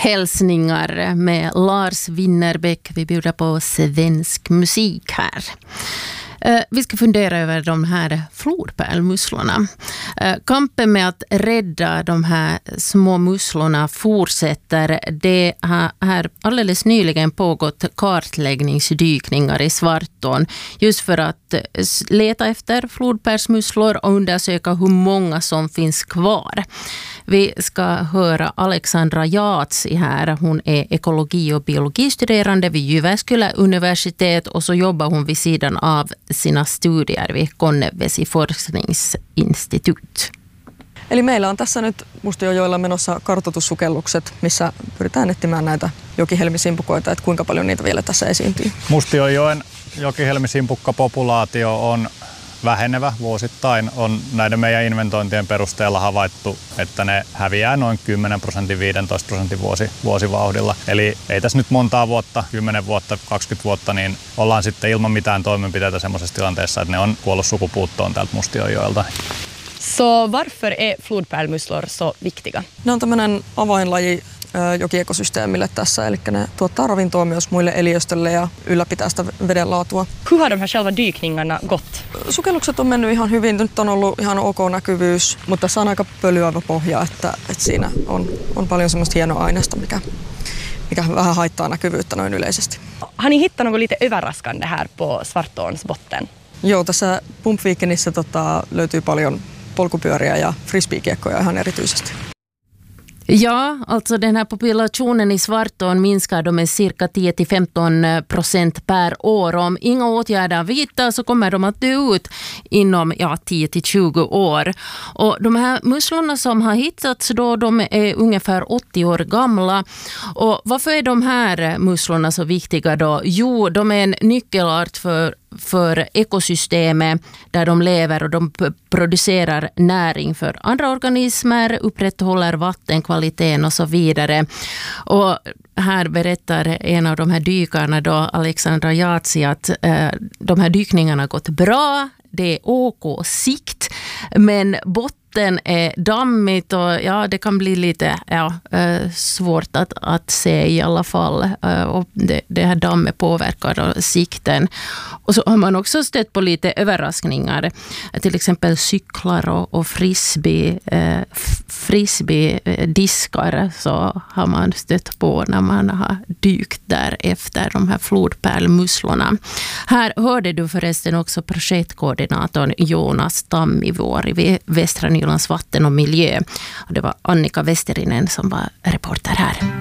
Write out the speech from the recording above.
hälsningar med Lars Winnerbäck. Vi bjuder på svensk musik här. Vi ska fundera över de här flodpärlmusslorna. Kampen med att rädda de här små musslorna fortsätter. Det har här alldeles nyligen pågått kartläggningsdykningar i Svartån just för att leta efter flodpärlsmusslor och undersöka hur många som finns kvar. Vi ska höra Alexandra Jatsi här. Hon är ekologi- och biologistuderande vid Jyväskylä universitet och så jobbar hon vid sidan av sina studier vid Konnevesi forskningsinstitut. Eli meillä on tässä nyt Mustionjoella menossa kartoitussukellukset, missä pyritään etsimään näitä jokihelmisimpukoita, että kuinka paljon niitä vielä tässä esiintyy. Mustionjoen jokihelmisimpukka-populaatio on vähenevä vuosittain. On näiden meidän inventointien perusteella havaittu, että ne häviää noin 10%, 15% vuosivauhdilla. Eli ei tässä nyt montaa vuotta, 10 vuotta, 20 vuotta, niin ollaan sitten ilman mitään toimenpiteitä semmoisessa tilanteessa, että ne on kuollut sukupuuttoon täältä Mustionjoelta. Så varför är flodpärlmusslor så viktiga? Ne on tämmöinen avainlaji jokiekosysteemille tässä, eli ne tuottaa ravintoa myös muille eliöstölle ja ylläpitää sitä veden laatua. Hur har de här själva dykningarna gått? Sukellukset on mennyt ihan hyvin, nyt on ollut ihan ok näkyvyys, mutta tässä on aika pölyävä pohja, että siinä on paljon semmoista hienoa aineesta, mikä vähän haittaa näkyvyyttä noin yleisesti. Har ni hittat något lite överraskande här på Svartåns botten? Joo, tässä Pumpvikenissä löytyy paljon polkupyöriä ja frisbeekiekkoja ihan erityisesti. Ja, alltså den här populationen i Svartån minskar de med cirka 10-15% per år. Om inga åtgärder vidtas så kommer de att dö ut inom 10-20 år. Och de här musslorna som har hittats då, de är ungefär 80 år gamla. Och varför är de här musslorna så viktiga då? Jo, de är en nyckelart för ekosystemet där de lever och de producerar näring för andra organismer, upprätthåller vattenkvaliteten och så vidare. Och här berättar en av de här dykarna då, Alexandra Jatsi, att de här dykningarna har gått bra, det är OK sikt, men botten är dammigt och det kan bli lite svårt att se i alla fall. Och det här dammet påverkar då sikten. Och så har man också stött på lite överraskningar. Till exempel cyklar och frisbee-diskar så har man stött på när man har dykt där efter de här flodpärlmusslorna. Här hörde du förresten också projektkoordinatorn Jonas Tammivuori vid Västra Nylands vatten och miljö. Och det var Annika Westerinen som var reporter här.